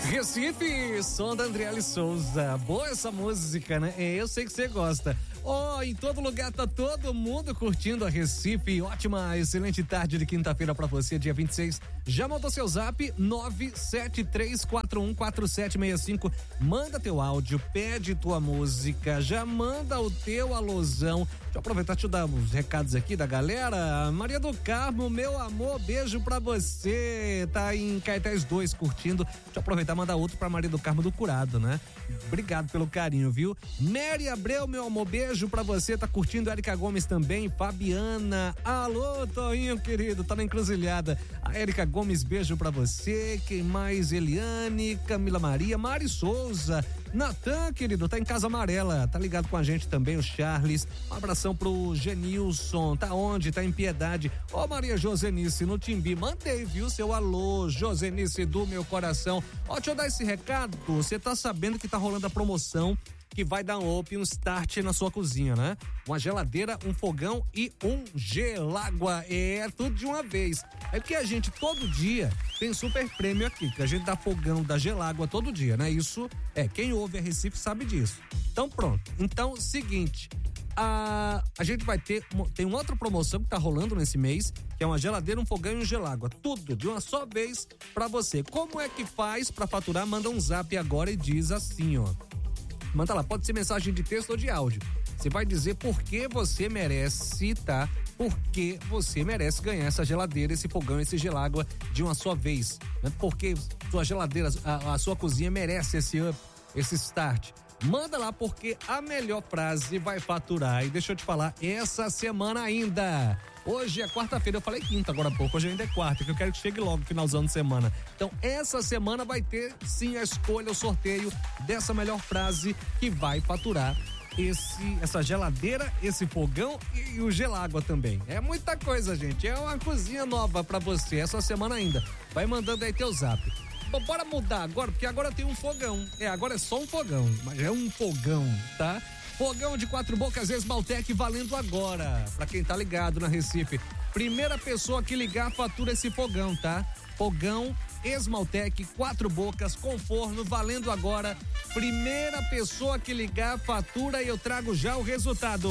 Recife, som da Andriele Souza. Boa essa música, né? Eu sei que você gosta. Em todo lugar tá todo mundo curtindo a Recife. Ótima, excelente tarde de quinta-feira pra você, dia 26. Já mandou seu zap 973414765. Manda teu áudio, pede tua música, já manda o teu alusão. Deixa eu aproveitar e te dar uns recados aqui da galera. Maria do Carmo, meu amor, beijo pra você. Tá em Caetés 2 curtindo. Deixa eu aproveitar e mandar outro pra Maria do Carmo do Curado, né? Obrigado pelo carinho, viu? Mary Abreu, meu amor, beijo pra você. Tá curtindo. Érica Gomes também. Fabiana. Alô, Toinho, querido. Tá na encruzilhada. A Érica Gomes, beijo pra você. Quem mais? Eliane, Camila Maria, Mari Souza. Natan, querido, tá em Casa Amarela. Tá ligado com a gente também, o Charles. Um abração pro Genilson. Tá onde? Tá em Piedade. Maria Josenice no Timbi. Mandei, viu? Seu alô, Josenice do meu coração. Deixa eu dar esse recado. Você tá sabendo que tá rolando a promoção que vai dar um up, um start na sua cozinha, né? Uma geladeira, um fogão e um gelágua. Tudo de uma vez. É porque a gente todo dia tem super prêmio aqui, que a gente dá fogão, dá gelágua todo dia, né? Isso quem ouve a Recife sabe disso. Então pronto. Então, seguinte, a gente vai tem uma outra promoção que tá rolando nesse mês, que é uma geladeira, um fogão e um gelágua. Tudo de uma só vez pra você. Como é que faz pra faturar? Manda um zap agora e diz assim, manda lá, pode ser mensagem de texto ou de áudio. Você vai dizer por que você merece, tá? Por que você merece ganhar essa geladeira, esse fogão, esse gelágua de uma só vez, né? Porque sua geladeira, a sua cozinha merece esse up, esse start. Manda lá, porque a melhor frase vai faturar. E deixa eu te falar, essa semana ainda. Hoje é quarta-feira, eu falei quinta agora há pouco, hoje ainda é quarta, que eu quero que chegue logo, finalzão de semana. Então, essa semana vai ter, sim, a escolha, o sorteio dessa melhor frase que vai faturar essa geladeira, esse fogão e o gelágua também. É muita coisa, gente. É uma cozinha nova pra você, essa semana ainda. Vai mandando aí teu zap. Bom, bora mudar agora, porque agora tem um fogão. Agora é só um fogão, mas é um fogão, tá? Fogão de 4 bocas Esmaltec valendo agora. Pra quem tá ligado na Recife. Primeira pessoa que ligar fatura esse fogão, tá? Fogão Esmaltec 4 bocas com forno valendo agora. Primeira pessoa que ligar fatura e eu trago já o resultado.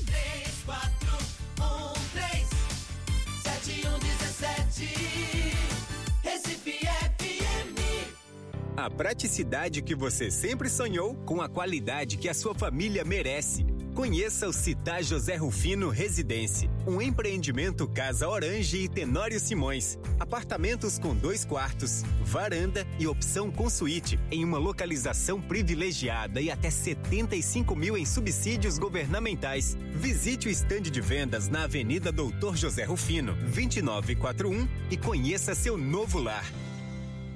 3413-7117 Recife FM. A praticidade que você sempre sonhou com a qualidade que a sua família merece. Conheça o Città José Rufino Residência, um empreendimento Casa Orange e Tenório Simões. Apartamentos com 2 quartos, varanda e opção com suíte, em uma localização privilegiada e até 75 mil em subsídios governamentais. Visite o estande de vendas na Avenida Doutor José Rufino, 2941 e conheça seu novo lar.